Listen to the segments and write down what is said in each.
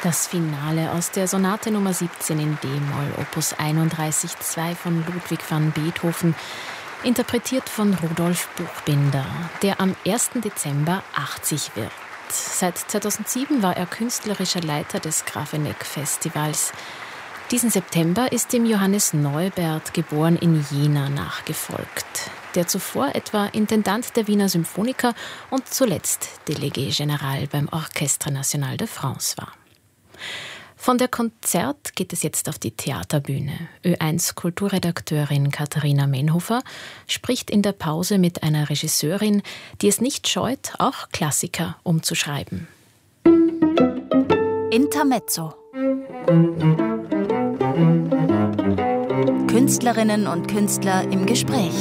Das Finale aus der Sonate Nummer 17 in D-Moll, Opus 31.2 von Ludwig van Beethoven, interpretiert von Rudolf Buchbinder, der am 1. Dezember 80 wird. Seit 2007 war er künstlerischer Leiter des Grafeneck-Festivals. Diesen September ist ihm Johannes Neubert, geboren in Jena, nachgefolgt, der zuvor etwa Intendant der Wiener Symphoniker und zuletzt Délégué Général beim Orchestre National de France war. Von der Konzert geht es jetzt auf die Theaterbühne. Ö1-Kulturredakteurin Katharina Menhofer spricht in der Pause mit einer Regisseurin, die es nicht scheut, auch Klassiker umzuschreiben. Intermezzo. Künstlerinnen und Künstler im Gespräch.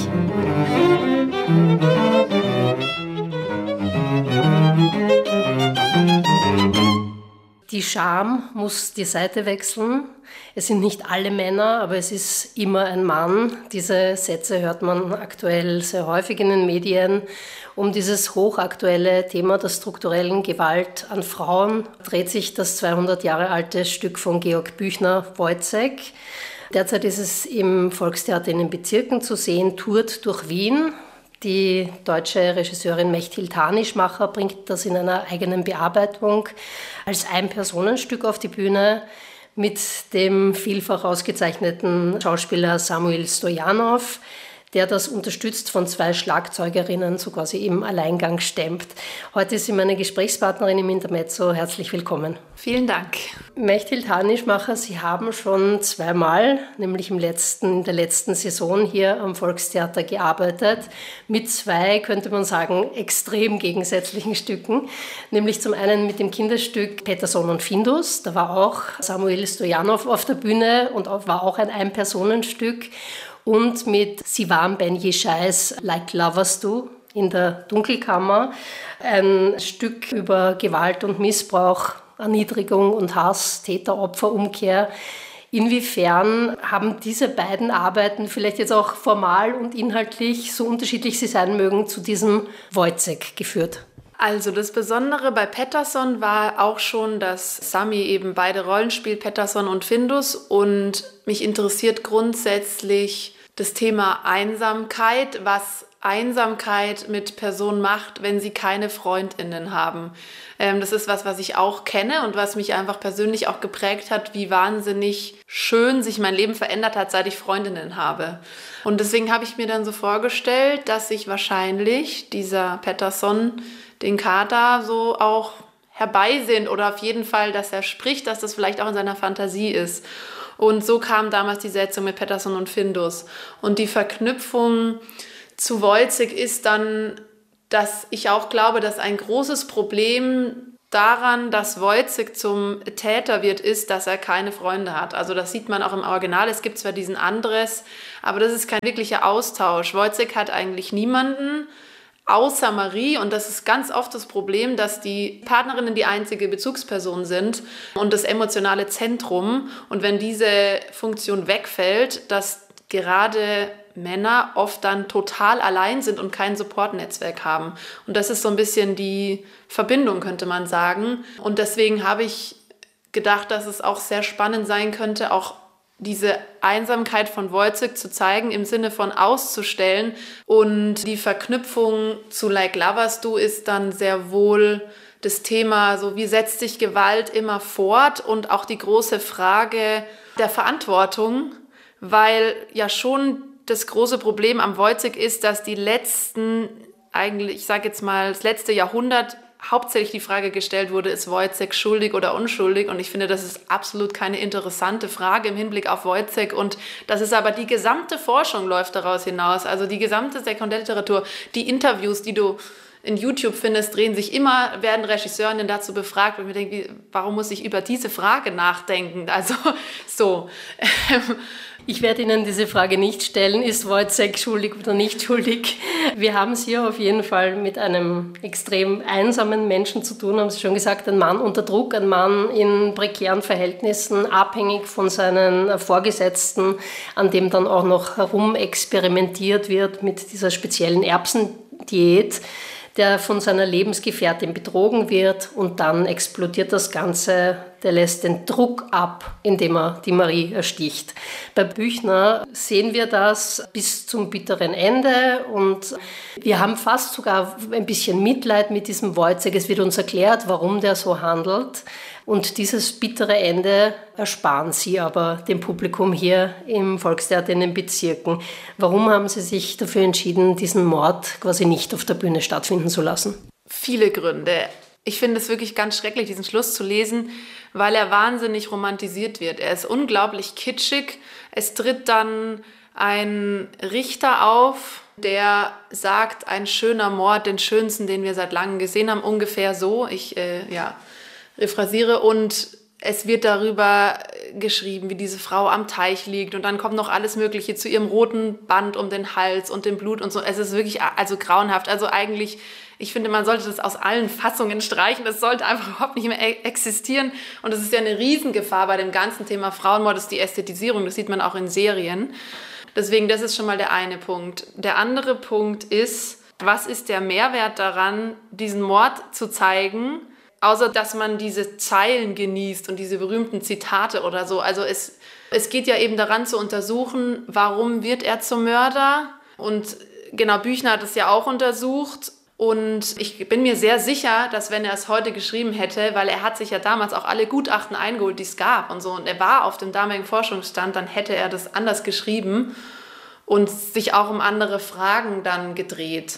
Die Scham muss die Seite wechseln. Es sind nicht alle Männer, aber es ist immer ein Mann. Diese Sätze hört man aktuell sehr häufig in den Medien. Um dieses hochaktuelle Thema der strukturellen Gewalt an Frauen dreht sich das 200 Jahre alte Stück von Georg Büchner, Woyzeck. Derzeit ist es im Volkstheater in den Bezirken zu sehen, tourt durch Wien. Die deutsche Regisseurin Mechthild Hanischmacher bringt das in einer eigenen Bearbeitung als Ein-Personenstück auf die Bühne mit dem vielfach ausgezeichneten Schauspieler Samuil Stojanov, der das unterstützt von 2 Schlagzeugerinnen so quasi im Alleingang stemmt. Heute ist sie meine Gesprächspartnerin im Intermezzo. Herzlich willkommen. Vielen Dank. Mechthild Hanischmacher, Sie haben schon 2-mal, nämlich in der letzten Saison hier am Volkstheater gearbeitet, mit 2, könnte man sagen, extrem gegensätzlichen Stücken. Nämlich zum einen mit dem Kinderstück Petterson und Findus. Da war auch Samuil Stojanov auf der Bühne und war auch ein Ein-Personenstück. Und mit Sivan Ben Yeshais Like Lovers Do in der Dunkelkammer. Ein Stück über Gewalt und Missbrauch, Erniedrigung und Hass, Täter-Opfer-Umkehr. Inwiefern haben diese beiden Arbeiten vielleicht jetzt auch formal und inhaltlich, so unterschiedlich sie sein mögen, zu diesem Woyzeck geführt? Also das Besondere bei Petterson war auch schon, dass Sami eben beide Rollen spielt, Petterson und Findus. Und mich interessiert grundsätzlich das Thema Einsamkeit, was Einsamkeit mit Personen macht, wenn sie keine FreundInnen haben. Das ist was ich auch kenne und was mich einfach persönlich auch geprägt hat, wie wahnsinnig schön sich mein Leben verändert hat, seit ich Freundinnen habe. Und deswegen habe ich mir dann so vorgestellt, dass sich wahrscheinlich dieser Petterson den Kater so auch herbeisehnt oder auf jeden Fall, dass er spricht, dass das vielleicht auch in seiner Fantasie ist. Und so kam damals die Setzung mit Petterson und Findus. Und die Verknüpfung zu Woyzeck ist dann, dass ich auch glaube, dass ein großes Problem daran, dass Woyzeck zum Täter wird, ist, dass er keine Freunde hat. Also das sieht man auch im Original. Es gibt zwar diesen Andres, aber das ist kein wirklicher Austausch. Woyzeck hat eigentlich niemanden, außer Marie, und das ist ganz oft das Problem, dass die Partnerinnen die einzige Bezugsperson sind und das emotionale Zentrum. Und wenn diese Funktion wegfällt, dass gerade Männer oft dann total allein sind und kein Supportnetzwerk haben. Und das ist so ein bisschen die Verbindung, könnte man sagen. Und deswegen habe ich gedacht, dass es auch sehr spannend sein könnte, auch diese Einsamkeit von Woyzeck zu zeigen, im Sinne von auszustellen. Und die Verknüpfung zu Like Lovers Do ist dann sehr wohl das Thema, so wie setzt sich Gewalt immer fort, und auch die große Frage der Verantwortung, weil ja schon das große Problem am Woyzeck ist, dass die letzten, eigentlich, ich sage jetzt mal, das letzte Jahrhundert hauptsächlich die Frage gestellt wurde, ist Woyzeck schuldig oder unschuldig? Und ich finde, das ist absolut keine interessante Frage im Hinblick auf Woyzeck. Und das ist aber die gesamte Forschung läuft daraus hinaus. Also die gesamte Sekundärliteratur, die Interviews, die du in YouTube findest, werden Regisseurinnen dazu befragt, und mir denke, warum muss ich über diese Frage nachdenken? Also so. Ich werde Ihnen diese Frage nicht stellen, ist Woyzeck schuldig oder nicht schuldig. Wir haben es hier auf jeden Fall mit einem extrem einsamen Menschen zu tun, haben Sie schon gesagt, ein Mann unter Druck, ein Mann in prekären Verhältnissen, abhängig von seinen Vorgesetzten, an dem dann auch noch herumexperimentiert wird mit dieser speziellen Erbsendiät, der von seiner Lebensgefährtin betrogen wird, und dann explodiert das Ganze der lässt den Druck ab, indem er die Marie ersticht. Bei Büchner sehen wir das bis zum bitteren Ende und wir haben fast sogar ein bisschen Mitleid mit diesem Wojciech. Es wird uns erklärt, warum der so handelt. Und dieses bittere Ende ersparen Sie aber dem Publikum hier im Volkstheater in den Bezirken. Warum haben Sie sich dafür entschieden, diesen Mord quasi nicht auf der Bühne stattfinden zu lassen? Viele Gründe. Ich finde es wirklich ganz schrecklich, diesen Schluss zu lesen, weil er wahnsinnig romantisiert wird. Er ist unglaublich kitschig. Es tritt dann ein Richter auf, der sagt, ein schöner Mord, den schönsten, den wir seit langem gesehen haben, ungefähr so. Ich rephrasiere, und es wird darüber geschrieben, wie diese Frau am Teich liegt und dann kommt noch alles Mögliche zu ihrem roten Band um den Hals und dem Blut und so. Es ist wirklich also grauenhaft. Also eigentlich, ich finde, man sollte das aus allen Fassungen streichen. Das sollte einfach überhaupt nicht mehr existieren. Und es ist ja eine Riesengefahr bei dem ganzen Thema Frauenmord, ist die Ästhetisierung. Das sieht man auch in Serien. Deswegen, das ist schon mal der eine Punkt. Der andere Punkt ist, was ist der Mehrwert daran, diesen Mord zu zeigen, außer dass man diese Zeilen genießt und diese berühmten Zitate oder so. Also es geht ja eben daran zu untersuchen, warum wird er zum Mörder? Und genau, Büchner hat es ja auch untersucht. Und ich bin mir sehr sicher, dass wenn er es heute geschrieben hätte, weil er hat sich ja damals auch alle Gutachten eingeholt, die es gab und so, und er war auf dem damaligen Forschungsstand, dann hätte er das anders geschrieben und sich auch um andere Fragen dann gedreht.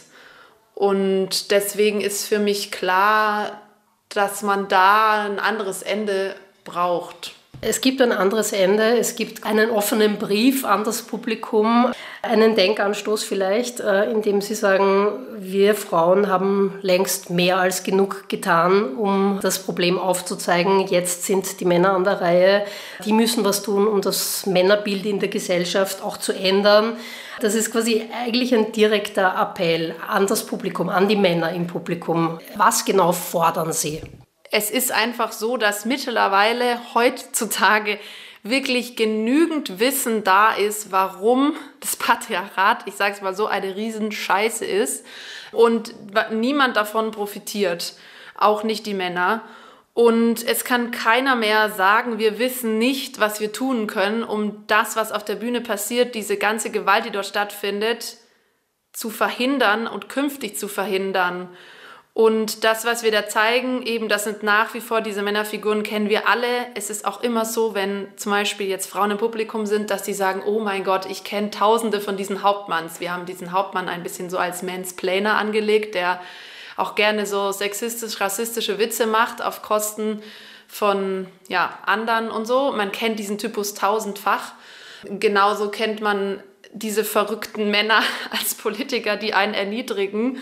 Und deswegen ist für mich klar, dass man da ein anderes Ende braucht. Es gibt ein anderes Ende, es gibt einen offenen Brief an das Publikum, einen Denkanstoß vielleicht, in dem Sie sagen, wir Frauen haben längst mehr als genug getan, um das Problem aufzuzeigen. Jetzt sind die Männer an der Reihe, die müssen was tun, um das Männerbild in der Gesellschaft auch zu ändern. Das ist quasi eigentlich ein direkter Appell an das Publikum, an die Männer im Publikum. Was genau fordern Sie? Es ist einfach so, dass mittlerweile heutzutage wirklich genügend Wissen da ist, warum das Patriarchat, ich sage es mal so, eine Riesenscheiße ist und niemand davon profitiert, auch nicht die Männer. Und es kann keiner mehr sagen, wir wissen nicht, was wir tun können, um das, was auf der Bühne passiert, diese ganze Gewalt, die dort stattfindet, zu verhindern und künftig zu verhindern. Und das, was wir da zeigen, eben, das sind nach wie vor diese Männerfiguren, kennen wir alle. Es ist auch immer so, wenn zum Beispiel jetzt Frauen im Publikum sind, dass die sagen, oh mein Gott, ich kenne Tausende von diesen Hauptmanns. Wir haben diesen Hauptmann ein bisschen so als Mansplainer angelegt, der auch gerne so sexistisch-rassistische Witze macht auf Kosten von anderen und so. Man kennt diesen Typus tausendfach. Genauso kennt man diese verrückten Männer als Politiker, die einen erniedrigen.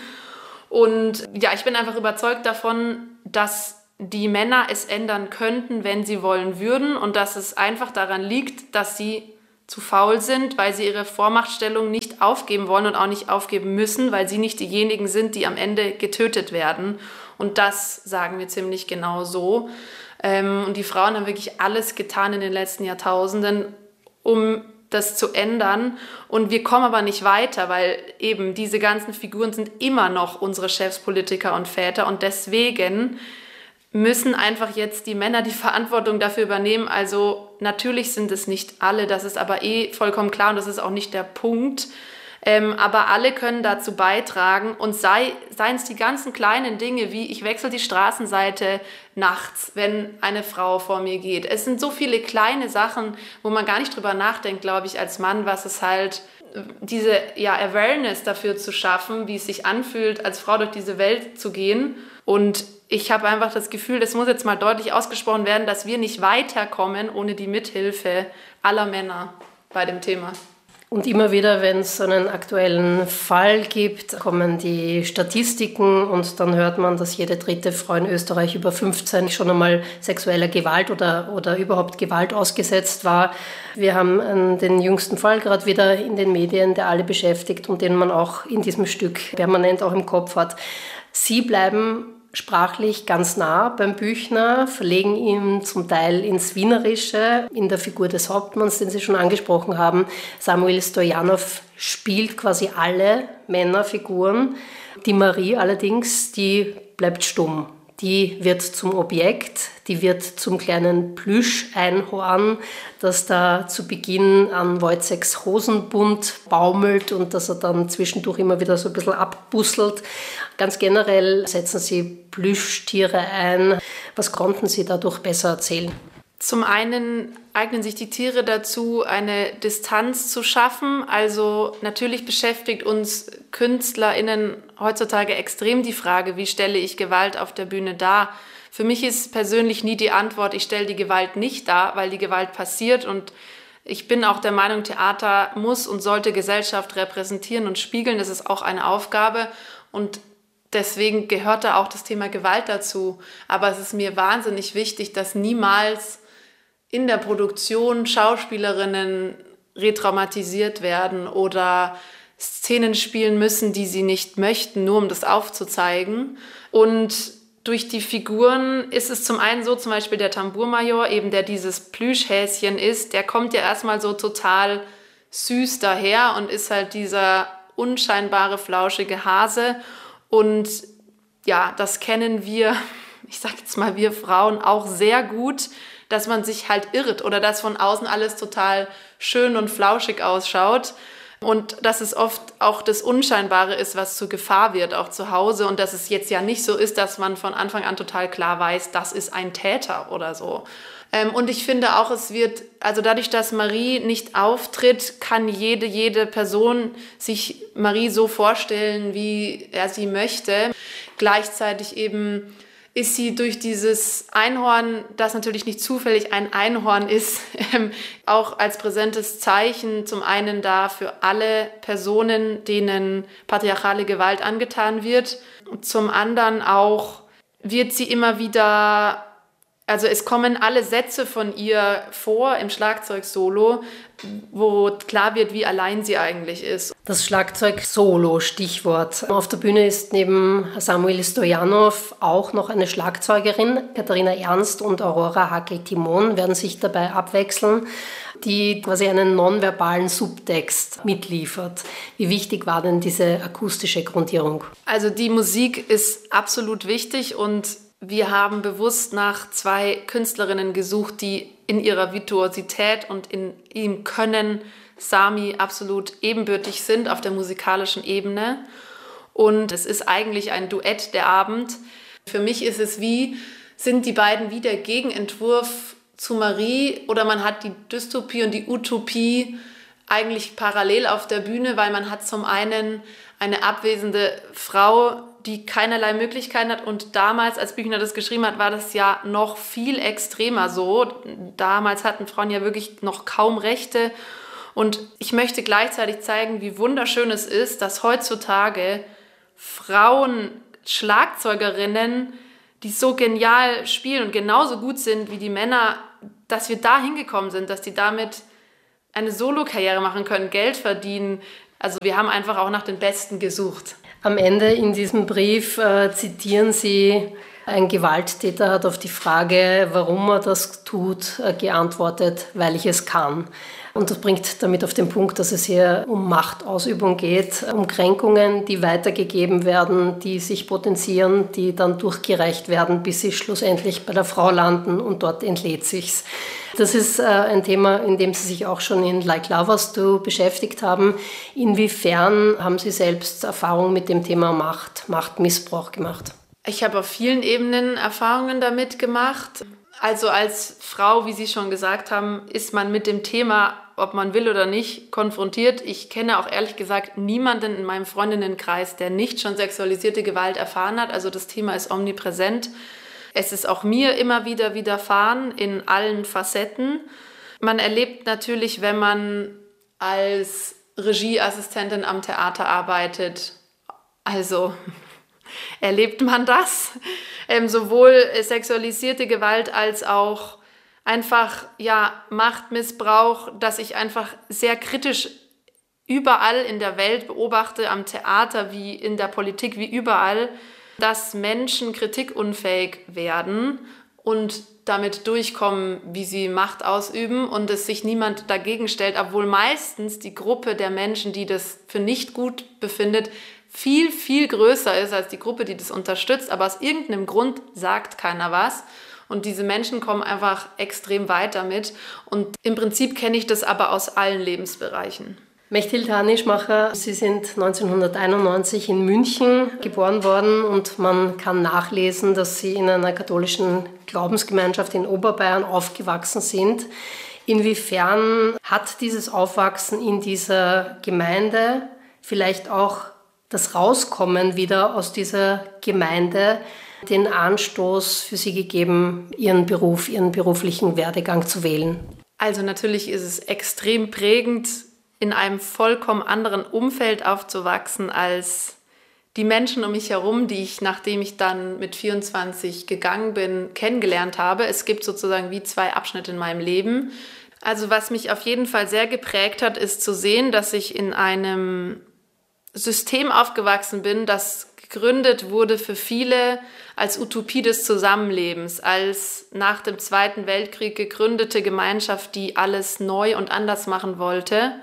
Und ja, ich bin einfach überzeugt davon, dass die Männer es ändern könnten, wenn sie wollen würden, und dass es einfach daran liegt, dass sie zu faul sind, weil sie ihre Vormachtstellung nicht aufgeben wollen und auch nicht aufgeben müssen, weil sie nicht diejenigen sind, die am Ende getötet werden. Und das sagen wir ziemlich genau so. Und die Frauen haben wirklich alles getan in den letzten Jahrtausenden, um das zu ändern, und wir kommen aber nicht weiter, weil eben diese ganzen Figuren sind immer noch unsere Chefs, Politiker und Väter, und deswegen müssen einfach jetzt die Männer die Verantwortung dafür übernehmen. Also natürlich sind es nicht alle, das ist aber vollkommen klar und das ist auch nicht der Punkt. Aber alle können dazu beitragen, und seien es die ganzen kleinen Dinge, wie ich wechsle die Straßenseite nachts, wenn eine Frau vor mir geht. Es sind so viele kleine Sachen, wo man gar nicht drüber nachdenkt, glaube ich, als Mann, was es halt, diese Awareness dafür zu schaffen, wie es sich anfühlt, als Frau durch diese Welt zu gehen. Und ich habe einfach das Gefühl, das muss jetzt mal deutlich ausgesprochen werden, dass wir nicht weiterkommen ohne die Mithilfe aller Männer bei dem Thema. Und immer wieder, wenn es so einen aktuellen Fall gibt, kommen die Statistiken und dann hört man, dass jede dritte Frau in Österreich über 15 schon einmal sexueller Gewalt oder überhaupt Gewalt ausgesetzt war. Wir haben den jüngsten Fall gerade wieder in den Medien, der alle beschäftigt und den man auch in diesem Stück permanent auch im Kopf hat. Sie bleiben sprachlich ganz nah beim Büchner, verlegen ihn zum Teil ins Wienerische, in der Figur des Hauptmanns, den Sie schon angesprochen haben. Samuel Stojanov spielt quasi alle Männerfiguren. Die Marie allerdings, die bleibt stumm. Die wird zum Objekt, die wird zum kleinen Plüscheinhorn, das da zu Beginn an Wojciechs Hosenbund baumelt und das er dann zwischendurch immer wieder so ein bisschen abbusselt. Ganz generell setzen Sie Plüschtiere ein. Was konnten Sie dadurch besser erzählen? Zum einen eignen sich die Tiere dazu, eine Distanz zu schaffen. Also natürlich beschäftigt uns KünstlerInnen heutzutage extrem die Frage, wie stelle ich Gewalt auf der Bühne dar? Für mich ist persönlich nie die Antwort, ich stelle die Gewalt nicht dar, weil die Gewalt passiert. Und ich bin auch der Meinung, Theater muss und sollte Gesellschaft repräsentieren und spiegeln. Das ist auch eine Aufgabe. Und deswegen gehört da auch das Thema Gewalt dazu. Aber es ist mir wahnsinnig wichtig, dass niemals in der Produktion Schauspielerinnen retraumatisiert werden oder Szenen spielen müssen, die sie nicht möchten, nur um das aufzuzeigen. Und durch die Figuren ist es zum einen so, zum Beispiel der Tambourmajor, eben der dieses Plüschhäschen ist, der kommt ja erstmal so total süß daher und ist halt dieser unscheinbare, flauschige Hase. Und ja, das kennen wir, ich sag jetzt mal wir Frauen, auch sehr gut, dass man sich halt irrt oder dass von außen alles total schön und flauschig ausschaut und dass es oft auch das Unscheinbare ist, was zur Gefahr wird, auch zu Hause, und dass es jetzt ja nicht so ist, dass man von Anfang an total klar weiß, das ist ein Täter oder so. Und ich finde auch, es wird, also dadurch, dass Marie nicht auftritt, kann jede Person sich Marie so vorstellen, wie er sie möchte. Gleichzeitig eben ist sie durch dieses Einhorn, das natürlich nicht zufällig ein Einhorn ist, auch als präsentes Zeichen zum einen da für alle Personen, denen patriarchale Gewalt angetan wird. Zum anderen auch wird sie immer wieder, also es kommen alle Sätze von ihr vor im Schlagzeugsolo, wo klar wird, wie allein sie eigentlich ist. Das Schlagzeug-Solo, Stichwort. Auf der Bühne ist neben Samuel Stojanov auch noch eine Schlagzeugerin. Katharina Ernst und Aurora Hakel-Timon werden sich dabei abwechseln, die quasi einen nonverbalen Subtext mitliefert. Wie wichtig war denn diese akustische Grundierung? Also die Musik ist absolut wichtig und wir haben bewusst nach 2 Künstlerinnen gesucht, die in ihrer Virtuosität und in ihrem Können Sami absolut ebenbürtig sind auf der musikalischen Ebene. Und es ist eigentlich ein Duett der Abend. Für mich ist es sind die beiden wie der Gegenentwurf zu Marie, oder man hat die Dystopie und die Utopie eigentlich parallel auf der Bühne, weil man hat zum einen eine abwesende Frau, die keinerlei Möglichkeiten hat. Und damals, als Büchner das geschrieben hat, war das ja noch viel extremer so. Damals hatten Frauen ja wirklich noch kaum Rechte. Und ich möchte gleichzeitig zeigen, wie wunderschön es ist, dass heutzutage Frauen, Schlagzeugerinnen, die so genial spielen und genauso gut sind wie die Männer, dass wir da hingekommen sind, dass die damit eine Solokarriere machen können, Geld verdienen. Also wir haben einfach auch nach den Besten gesucht. Am Ende in diesem Brief zitieren Sie, ein Gewalttäter hat auf die Frage, warum er das tut, geantwortet, weil ich es kann. Und das bringt damit auf den Punkt, dass es hier um Machtausübung geht, um Kränkungen, die weitergegeben werden, die sich potenzieren, die dann durchgereicht werden, bis sie schlussendlich bei der Frau landen und dort entlädt sich's. Das ist ein Thema, in dem Sie sich auch schon in Like Lovers Do beschäftigt haben. Inwiefern haben Sie selbst Erfahrung mit dem Thema Machtmissbrauch gemacht? Ich habe auf vielen Ebenen Erfahrungen damit gemacht. Also als Frau, wie Sie schon gesagt haben, ist man mit dem Thema, ob man will oder nicht, konfrontiert. Ich kenne auch ehrlich gesagt niemanden in meinem Freundinnenkreis, der nicht schon sexualisierte Gewalt erfahren hat. Also das Thema ist omnipräsent. Es ist auch mir immer wieder widerfahren in allen Facetten. Man erlebt natürlich, wenn man als Regieassistentin am Theater arbeitet, also erlebt man das. Sowohl sexualisierte Gewalt als auch einfach Machtmissbrauch, dass ich einfach sehr kritisch überall in der Welt beobachte, am Theater wie in der Politik wie überall, dass Menschen kritikunfähig werden und damit durchkommen, wie sie Macht ausüben und es sich niemand dagegen stellt, obwohl meistens die Gruppe der Menschen, die das für nicht gut befindet, viel, viel größer ist als die Gruppe, die das unterstützt, aber aus irgendeinem Grund sagt keiner was. Und diese Menschen kommen einfach extrem weit damit. Und im Prinzip kenne ich das aber aus allen Lebensbereichen. Mechthild Hanischmacher, Sie sind 1991 in München geboren worden und man kann nachlesen, dass Sie in einer katholischen Glaubensgemeinschaft in Oberbayern aufgewachsen sind. Inwiefern hat dieses Aufwachsen in dieser Gemeinde, vielleicht auch das Rauskommen wieder aus dieser Gemeinde, den Anstoß für Sie gegeben, Ihren Beruf, Ihren beruflichen Werdegang zu wählen? Also natürlich ist es extrem prägend, in einem vollkommen anderen Umfeld aufzuwachsen als die Menschen um mich herum, die ich, nachdem ich dann mit 24 gegangen bin, kennengelernt habe. Es gibt sozusagen wie 2 Abschnitte in meinem Leben. Also was mich auf jeden Fall sehr geprägt hat, ist zu sehen, dass ich in einem System aufgewachsen bin, das gegründet wurde für viele als Utopie des Zusammenlebens, als nach dem Zweiten Weltkrieg gegründete Gemeinschaft, die alles neu und anders machen wollte.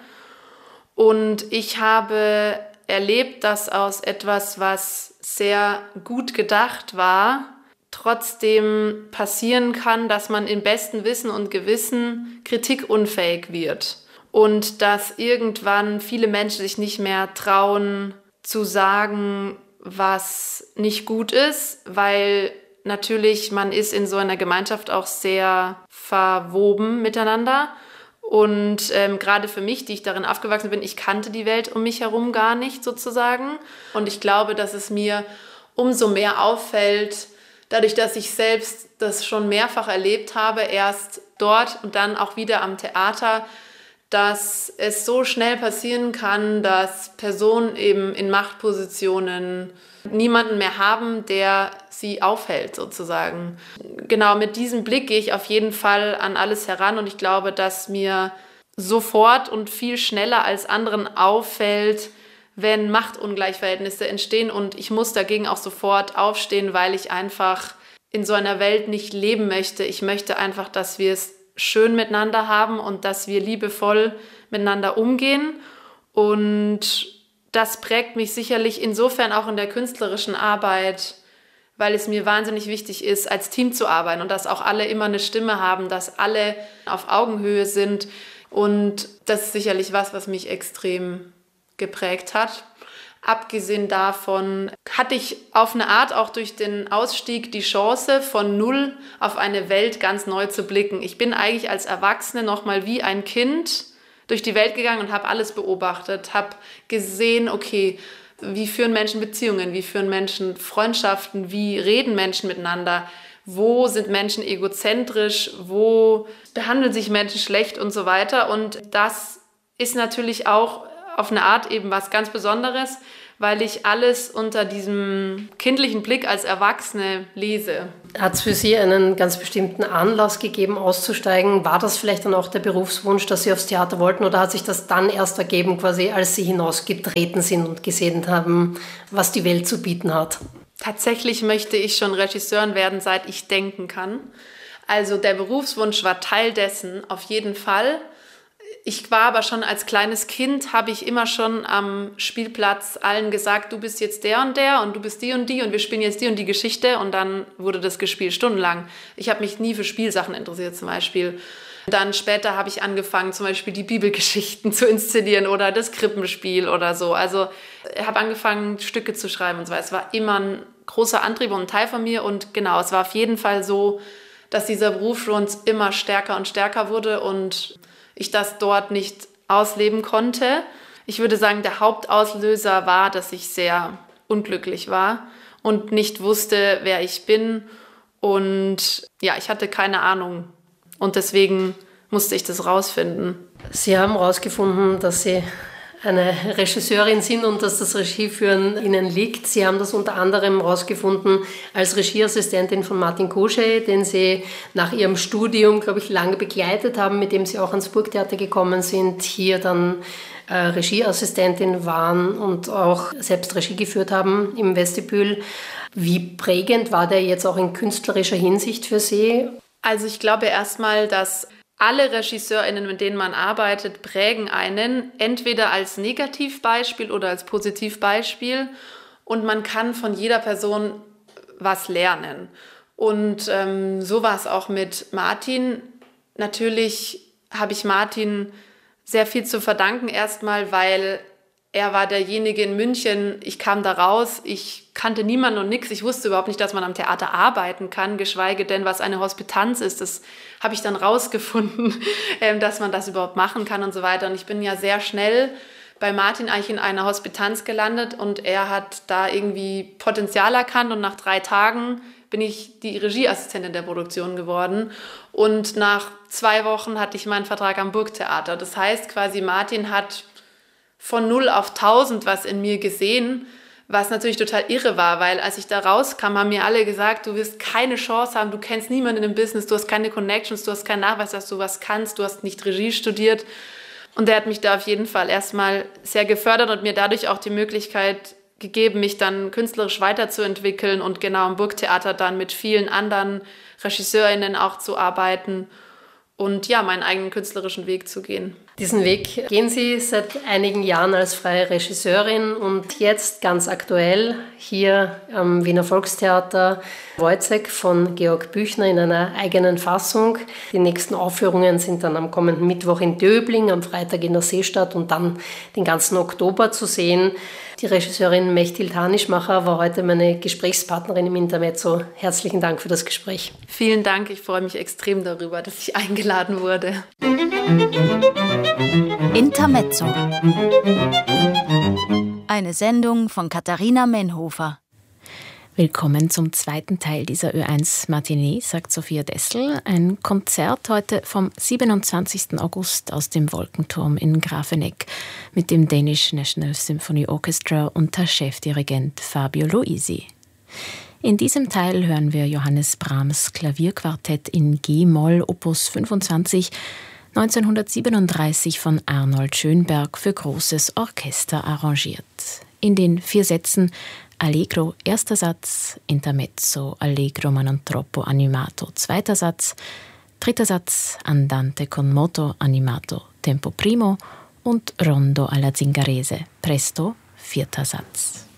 Und ich habe erlebt, dass aus etwas, was sehr gut gedacht war, trotzdem passieren kann, dass man im besten Wissen und Gewissen kritikunfähig wird. Und dass irgendwann viele Menschen sich nicht mehr trauen zu sagen, was nicht gut ist, weil natürlich man ist in so einer Gemeinschaft auch sehr verwoben miteinander. Und gerade für mich, die ich darin aufgewachsen bin, ich kannte die Welt um mich herum gar nicht sozusagen. Und ich glaube, dass es mir umso mehr auffällt, dadurch, dass ich selbst das schon mehrfach erlebt habe, erst dort und dann auch wieder am Theater, dass es so schnell passieren kann, dass Personen eben in Machtpositionen niemanden mehr haben, der sie aufhält sozusagen. Genau, mit diesem Blick gehe ich auf jeden Fall an alles heran und ich glaube, dass mir sofort und viel schneller als anderen auffällt, wenn Machtungleichverhältnisse entstehen und ich muss dagegen auch sofort aufstehen, weil ich einfach in so einer Welt nicht leben möchte. Ich möchte einfach, dass wir es schön miteinander haben und dass wir liebevoll miteinander umgehen. Und das prägt mich sicherlich insofern auch in der künstlerischen Arbeit, weil es mir wahnsinnig wichtig ist, als Team zu arbeiten und dass auch alle immer eine Stimme haben, dass alle auf Augenhöhe sind. Und das ist sicherlich was mich extrem geprägt hat. Abgesehen davon hatte ich auf eine Art auch durch den Ausstieg die Chance, von null auf eine Welt ganz neu zu blicken. Ich bin eigentlich als Erwachsene nochmal wie ein Kind durch die Welt gegangen und habe alles beobachtet, habe gesehen, okay, wie führen Menschen Beziehungen, wie führen Menschen Freundschaften, wie reden Menschen miteinander, wo sind Menschen egozentrisch, wo behandeln sich Menschen schlecht und so weiter. Und das ist natürlich auch auf eine Art eben was ganz Besonderes, weil ich alles unter diesem kindlichen Blick als Erwachsene lese. Hat es für Sie einen ganz bestimmten Anlass gegeben, auszusteigen? War das vielleicht dann auch der Berufswunsch, dass Sie aufs Theater wollten oder hat sich das dann erst ergeben, quasi als Sie hinausgetreten sind und gesehen haben, was die Welt zu bieten hat? Tatsächlich möchte ich schon Regisseurin werden, seit ich denken kann. Also der Berufswunsch war Teil dessen, auf jeden Fall. Ich war aber schon als kleines Kind, habe ich immer schon am Spielplatz allen gesagt, du bist jetzt der und du bist die und wir spielen jetzt die und die Geschichte und dann wurde das gespielt stundenlang. Ich habe mich nie für Spielsachen interessiert zum Beispiel. Dann später habe ich angefangen, zum Beispiel die Bibelgeschichten zu inszenieren oder das Krippenspiel oder so. Also ich habe angefangen, Stücke zu schreiben und so weiter. Es war immer ein großer Antrieb und ein Teil von mir und genau, es war auf jeden Fall so, dass dieser Beruf für uns immer stärker und stärker wurde und ich das dort nicht ausleben konnte. Ich würde sagen, der Hauptauslöser war, dass ich sehr unglücklich war und nicht wusste, wer ich bin. Und ja, ich hatte keine Ahnung. Und deswegen musste ich das rausfinden. Sie haben herausgefunden, dass Sie eine Regisseurin sind und dass das Regieführen Ihnen liegt. Sie haben das unter anderem herausgefunden als Regieassistentin von Martin Kosche, den Sie nach Ihrem Studium, glaube ich, lange begleitet haben, mit dem Sie auch ans Burgtheater gekommen sind, hier dann Regieassistentin waren und auch selbst Regie geführt haben im Vestibül. Wie prägend war der jetzt auch in künstlerischer Hinsicht für Sie? Also ich glaube erstmal, dass alle RegisseurInnen, mit denen man arbeitet, prägen einen, entweder als Negativbeispiel oder als Positivbeispiel. Und man kann von jeder Person was lernen. Und so war es auch mit Martin. Natürlich habe ich Martin sehr viel zu verdanken. Erstmal, weil er war derjenige in München. Ich kam da raus, ich kannte niemanden und nichts. Ich wusste überhaupt nicht, dass man am Theater arbeiten kann, geschweige denn, was eine Hospitanz ist. Das habe ich dann rausgefunden, dass man das überhaupt machen kann und so weiter. Und ich bin ja sehr schnell bei Martin eigentlich in einer Hospitanz gelandet und er hat da irgendwie Potenzial erkannt und nach 3 Tagen bin ich die Regieassistentin der Produktion geworden und nach 2 Wochen hatte ich meinen Vertrag am Burgtheater. Das heißt quasi, Martin hat von 0 auf 1000 was in mir gesehen, was natürlich total irre war, weil als ich da rauskam, haben mir alle gesagt, du wirst keine Chance haben, du kennst niemanden im Business, du hast keine Connections, du hast keinen Nachweis, dass du was kannst, du hast nicht Regie studiert. Und der hat mich da auf jeden Fall erstmal sehr gefördert und mir dadurch auch die Möglichkeit gegeben, mich dann künstlerisch weiterzuentwickeln und genau am Burgtheater dann mit vielen anderen RegisseurInnen auch zu arbeiten und ja, meinen eigenen künstlerischen Weg zu gehen. Diesen Weg gehen Sie seit einigen Jahren als freie Regisseurin und jetzt ganz aktuell hier am Wiener Volkstheater Wojzeck von Georg Büchner in einer eigenen Fassung. Die nächsten Aufführungen sind dann am kommenden Mittwoch in Döbling, am Freitag in der Seestadt und dann den ganzen Oktober zu sehen. Die Regisseurin Mechthild Hanischmacher war heute meine Gesprächspartnerin im Intermezzo. Herzlichen Dank für das Gespräch. Vielen Dank, ich freue mich extrem darüber, dass ich eingeladen wurde. Intermezzo. Eine Sendung von Katharina Menhofer. Willkommen zum zweiten Teil dieser Ö1 Matinee, sagt Sophia Dessel. Ein Konzert heute vom 27. August aus dem Wolkenturm in Grafeneck mit dem Danish National Symphony Orchestra unter Chefdirigent Fabio Luisi. In diesem Teil hören wir Johannes Brahms Klavierquartett in G-Moll Opus 25, 1937 von Arnold Schönberg für großes Orchester arrangiert. In den 4 Sätzen Allegro erster Satz, Intermezzo, Allegro ma non troppo animato zweiter Satz, dritter Satz Andante con moto animato tempo primo und Rondo alla zingarese presto vierter Satz.